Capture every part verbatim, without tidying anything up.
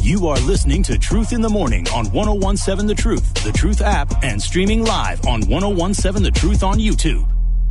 You are listening to Truth in the Morning on one oh one seven The Truth, The Truth app, and streaming live on one oh one seven The Truth on YouTube.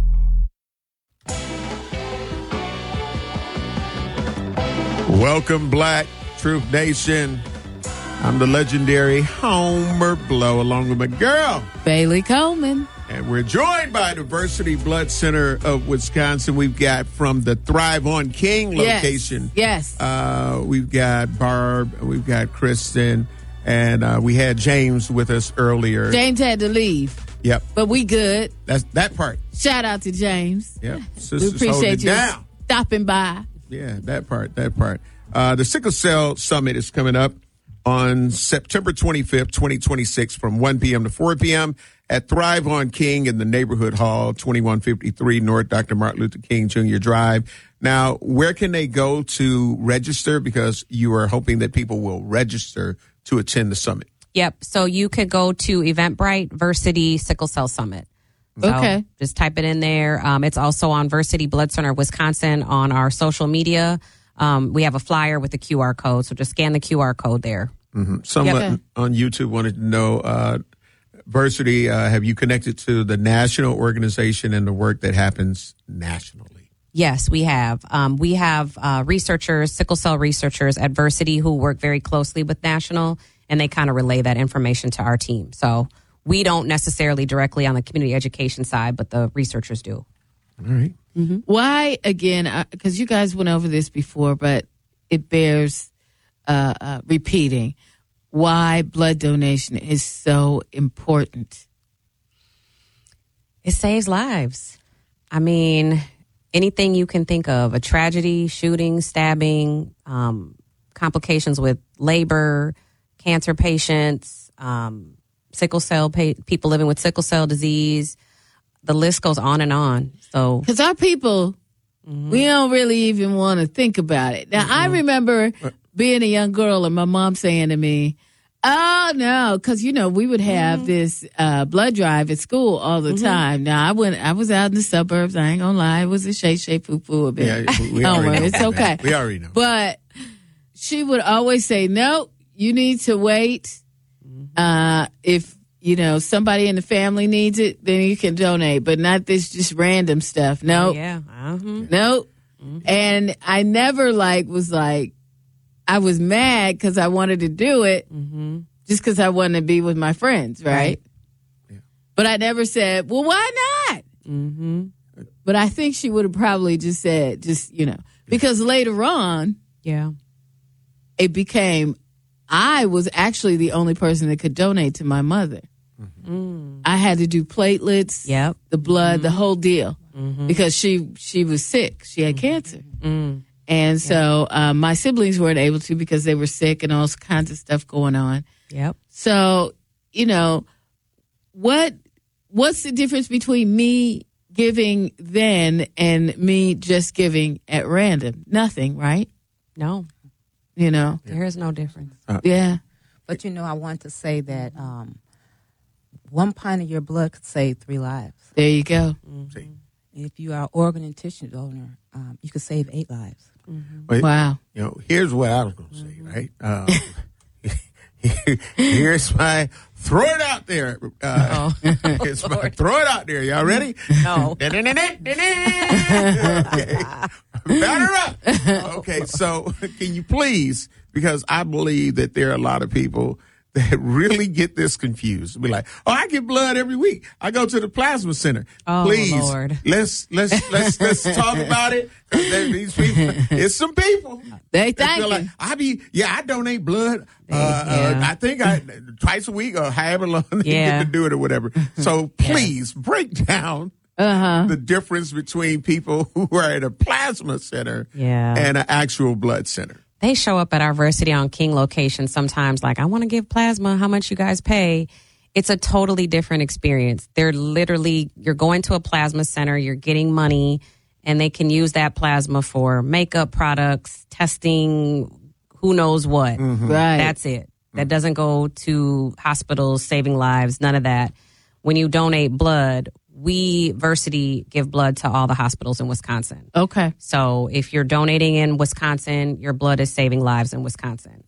Welcome, Black Truth Nation. I'm the legendary Homer Blow, along with my girl, Bailey Coleman. And we're joined by Diversity Blood Center of Wisconsin. We've got from the Thrive on King location. Yes. yes. Uh, we've got Barb, we've got Kristen, and uh, we had James with us earlier. James had to leave. Yep. But we good. That's that part. Shout out to James. Yep. We appreciate you down. stopping by. Yeah, that part, that part. Uh, the Sickle Cell Summit is coming up on September twenty-fifth, twenty twenty-six from one p.m. to four p.m. at Thrive on King in the Neighborhood Hall, twenty-one fifty-three North Doctor Martin Luther King Junior Drive. Now, where can they go to register? Because you are hoping that people will register to attend the summit. Yep. So you could go to Eventbrite, Versity Sickle Cell Summit. So okay. Just type it in there. Um, it's also on Versity Blood Center Wisconsin on our social media. Um, we have a flyer with the Q R code, so just scan the Q R code there. Mm-hmm. Someone Yep. on YouTube wanted to know, uh, Versity, uh, have you connected to the national organization and the work that happens nationally? Yes, we have. Um, we have uh, researchers, sickle cell researchers at Versity who work very closely with national, and they kind of relay that information to our team. So we don't necessarily directly on the community education side, but the researchers do. All right. Mm-hmm. Why, again, because you guys went over this before, but it bears uh, uh, repeating, why blood donation is so important. It saves lives. I mean, anything you can think of, a tragedy, shooting, stabbing, um, complications with labor, cancer patients, um, sickle cell, pa- people living with sickle cell disease. The list goes on and on. So, because our people, mm-hmm. we don't really even want to think about it. Now, mm-hmm. I remember being a young girl and my mom saying to me, oh, no, because, you know, we would have mm-hmm. this uh, blood drive at school all the mm-hmm. time. Now, I went, I was out in the suburbs. I ain't going to lie. It was a shay shay foo foo a bit. Yeah, we already know. It's okay. We already know. But she would always say, no, you need to wait. Uh, if, you know, somebody in the family needs it, then you can donate, but not this just random stuff. No. Oh, yeah. Uh-huh. No. Mm-hmm. And I never like was like, I was mad because I wanted to do it mm-hmm. just because I wanted to be with my friends, right? right. Yeah. But I never said, well, why not? Mm-hmm. But I think she would have probably just said, just, you know, because later on, yeah, it became, I was actually the only person that could donate to my mother. Mm-hmm. I had to do platelets, yep. the blood, mm-hmm. the whole deal, mm-hmm. because she she was sick. She had mm-hmm. cancer. Mm-hmm. And so um, my siblings weren't able to because they were sick and all kinds of stuff going on. Yep. So, you know, what what's the difference between me giving then and me just giving at random? Nothing, right? No. You know? There is no difference. Uh, yeah. But, you know, I want to say that um, one pint of your blood could save three lives. There you go. Mm-hmm. If you are an organ and tissue donor, um, you could save eight lives. Mm-hmm. But, wow. You know, here's what I was going to say, mm-hmm. right? Um, here's my, throw it out there. Uh, oh. It's my, throw it out there. Y'all ready? No. Okay. Batter up. Okay, so can you please, because I believe that there are a lot of people that really get this confused. Be like, oh, I get blood every week. I go to the plasma center. Oh, Please, Lord. let's let's let's let's talk about it. These people, it's some people. They think feel like I be yeah, I donate blood. Uh, yeah. uh, I think I twice a week or however long they yeah. get to do it or whatever. So please yeah. break down uh-huh. the difference between people who are at a plasma center yeah. and an actual blood center. They show up at our Versity on King location sometimes like, I want to give plasma. How much you guys pay? It's a totally different experience. They're literally, you're going to a plasma center, you're getting money, and they can use that plasma for makeup products, testing, who knows what. Mm-hmm. Right. That's it. That doesn't go to hospitals, saving lives, none of that. When you donate blood, we, Versity, give blood to all the hospitals in Wisconsin. Okay. So if you're donating in Wisconsin, your blood is saving lives in Wisconsin.